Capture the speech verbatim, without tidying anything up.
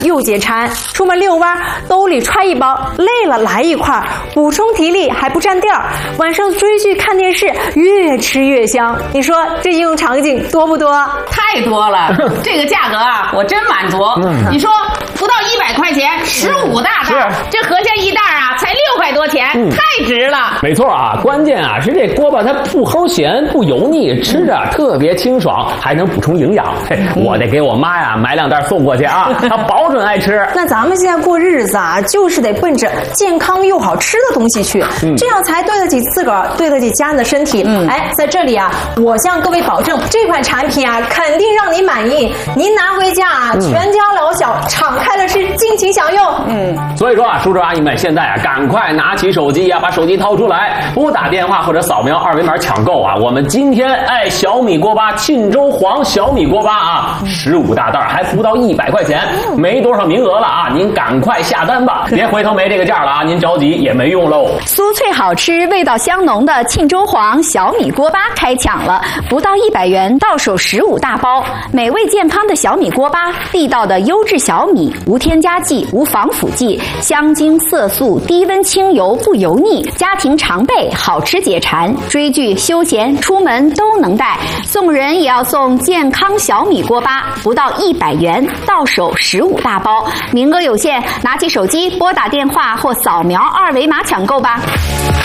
又解馋，出门遛弯，兜里揣一包，累了来一块，补充体力还不占地儿。晚上追剧看电视，越吃越香。你说这应用场景多不多？ 太多了，这个价格啊，我真满足。嗯、你说不到一百块钱，十五大袋，嗯、这合下一袋啊，才六块多钱，嗯、太值了。 没错啊，关键啊是这锅巴它不齁咸，不油腻，吃着特别清爽，还能补充营养。嘿，我得给我妈呀买两袋送过去啊，她保准爱吃。 那咱们现在过日子啊，就是得奔着健康又好吃的东西去，嗯、这样才对得起自个儿，对得起家人的身体。嗯，哎，在这里啊，我向各位保证，这款产品啊，肯定让你满意。您拿回家啊，嗯、全家老小敞开了吃，尽情享用。 嗯，所以说啊，叔叔阿姨们现在啊，赶快拿起手机呀、啊，把手机掏出来，拨打电话或者扫描二维码抢购啊！我们今天哎，小米锅巴沁州黄小米锅巴啊，十五大袋还不到一百块钱，没多少名额了啊！您赶快下单吧，别回头没这个价了啊！您着急也没用喽。 酥脆好吃、味道香浓的沁州黄小米锅巴开抢了，不到一百元到手十五大包，美味健康的小米锅巴，地道的优质小米，无添加剂、无防腐剂，香精色素，低温清油不油腻，家庭常备，好吃解馋，追剧、休闲、出门都能带。送人也要送健康小米锅巴，不到一百元到手十五大包，名额有限，拿起手机拨打电话或扫描二维码抢购吧。